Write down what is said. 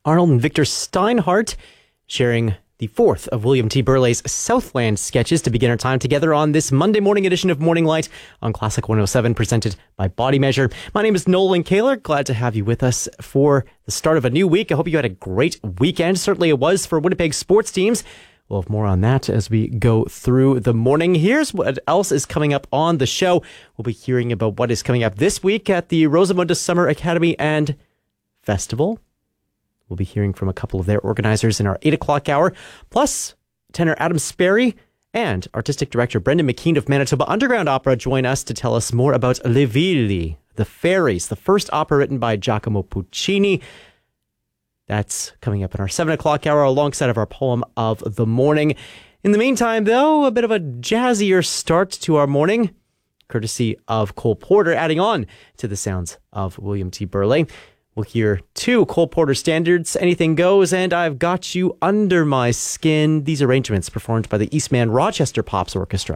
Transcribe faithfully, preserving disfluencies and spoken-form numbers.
Arnold and Victor Steinhardt sharing the fourth of William T. Burleigh's Southland sketches to begin our time together on this Monday morning edition of Morning Light on Classic one oh seven, presented by Body Measure. My name is Nolan Kaler. Glad to have you with us for the start of a new week. I hope you had a great weekend. Certainly it was for Winnipeg sports teams. We'll have more on that as we go through the morning. Here's what else is coming up on the show. We'll be hearing about what is coming up this week at the Rosamunda Summer Academy and Festival. We'll be hearing from a couple of their organizers in our eight o'clock hour. Plus, tenor Adam Sperry and artistic director Brendan McKean of Manitoba Underground Opera join us to tell us more about Le Villi, The Fairies, the first opera written by Giacomo Puccini. That's coming up in our seven o'clock hour alongside of our poem of the morning. In the meantime, though, a bit of a jazzier start to our morning, courtesy of Cole Porter, adding on to the sounds of William T. Burleigh. We'll hear two Cole Porter standards, Anything Goes, and I've Got You Under My Skin. These arrangements performed by the Eastman Rochester Pops Orchestra.